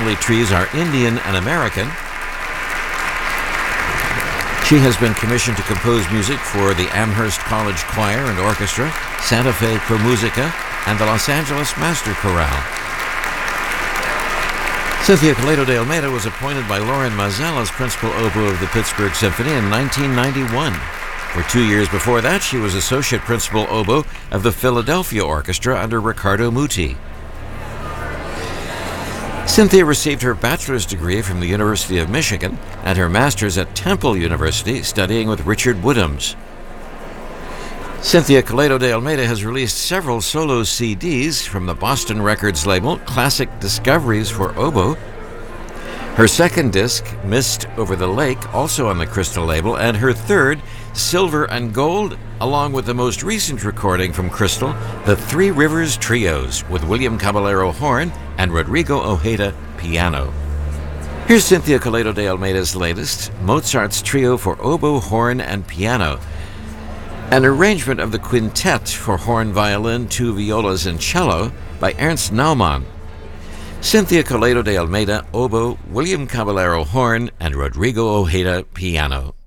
family trees are Indian and American. She has been commissioned to compose music for the Amherst College Choir and Orchestra, Santa Fe Promusica, and the Los Angeles Master Chorale. Cynthia Coleto de Almeida was appointed by Loren Mazel as principal oboe of the Pittsburgh Symphony in 1991. For 2 years before that, she was associate principal oboe of the Philadelphia Orchestra under Riccardo Muti. Cynthia received her bachelor's degree from the University of Michigan and her master's at Temple University, studying with Richard Woodhams. Cynthia Coleto de Almeida has released several solo CDs from the Boston Records label, Classic Discoveries for Oboe. Her second disc, Mist Over the Lake, also on the Crystal label, and her third, Silver and Gold, along with the most recent recording from Crystal, the Three Rivers Trios, with William Caballero horn and Rodrigo Ojeda piano. Here's Cynthia Coleto de Almeida's latest, Mozart's Trio for Oboe, Horn, and Piano, an arrangement of the quintet for horn, violin, two violas, and cello by Ernst Naumann. Cynthia Coleto de Almeida, oboe, William Caballero horn, and Rodrigo Ojeda piano.